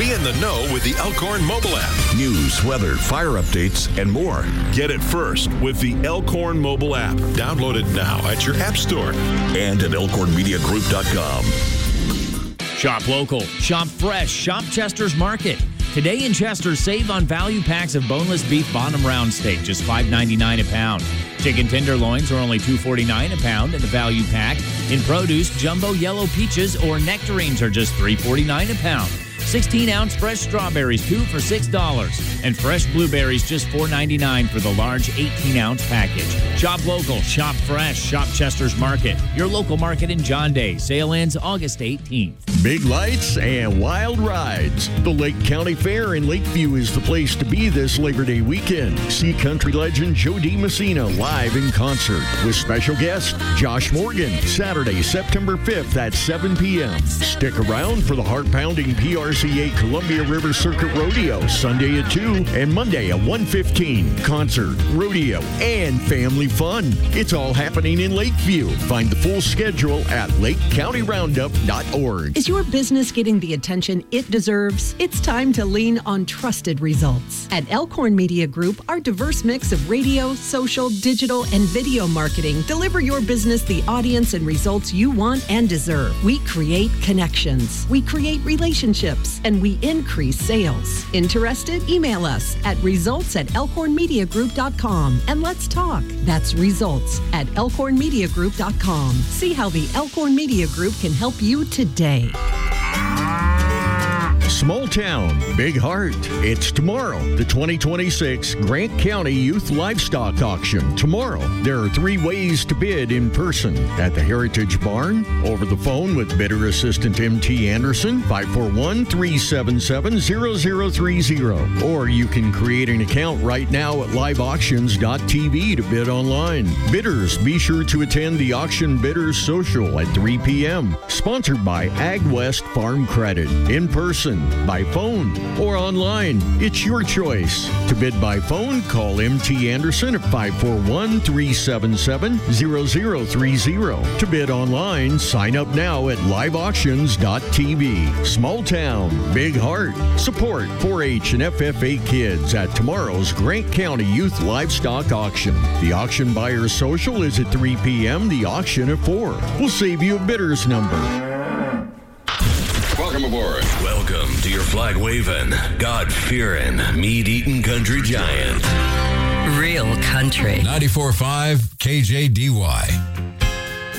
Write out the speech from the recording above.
Be in the know with the Elkhorn mobile app. News, weather, fire updates, and more. Get it first with the Elkhorn mobile app. Download it now at your app store. And at elkhornmediagroup.com. Shop local, shop fresh, shop Chester's Market. Today in Chester, save on value packs of boneless beef bottom round steak, just $5.99 a pound. Chicken tenderloins are only $2.49 a pound in the value pack. In produce, jumbo yellow peaches or nectarines are just $3.49 a pound. 16-ounce fresh strawberries, 2 for $6. And fresh blueberries, just $4.99 for the large 18-ounce package. Shop local, shop fresh, shop Chester's Market. Your local market in John Day. Sale ends August 18th. Big lights and wild rides. The Lake County Fair in Lakeview is the place to be this Labor Day weekend. See country legend Joe DiMessina live in concert with special guest Josh Morgan. Saturday, September 5th at 7 p.m. Stick around for the heart-pounding PRCA Columbia River Circuit Rodeo Sunday at 2 and Monday at 1:15. Concert, rodeo, and family fun. It's all happening in Lakeview. Find the full schedule at lakecountyroundup.org. Is your business getting the attention it deserves? It's time to lean on trusted results. At Elkhorn Media Group, our diverse mix of radio, social, digital, and video marketing deliver your business the audience and results you want and deserve. We create connections. We create relationships. And we increase sales. Interested? Email us at results@elkhornmediagroup.com and let's talk. That's results@elkhornmediagroup.com. See how the Elkhorn Media Group can help you today. Small town, big heart. It's tomorrow, the 2026 Grant County Youth Livestock Auction. Tomorrow, there are 3 ways to bid in person: at the Heritage Barn, over the phone with bidder assistant M.T. Anderson, 541-377-0030. Or you can create an account right now at liveauctions.tv to bid online. Bidders, be sure to attend the Auction Bidders Social at 3 p.m. Sponsored by AgWest Farm Credit. In person, by phone, or online. It's your choice. To bid by phone, call M.T. Anderson at 541-377-0030. To bid online, sign up now at liveauctions.tv. Small town, big heart. Support 4-H and FFA kids at tomorrow's Grant County Youth Livestock Auction. The auction buyer's social is at 3 p.m., the auction at 4. We'll save you a bidder's number. Welcome aboard. Welcome to your flag-waving, God-fearing, meat-eating country giant. Real country. 94.5 KJDY.